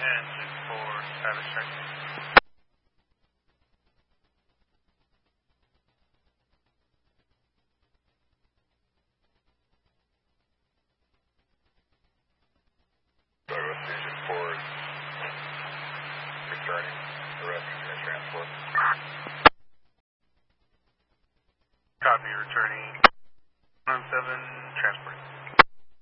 Engine 4, status check. Douglas Engine 4 is returning the rescue transport. Copy, returning.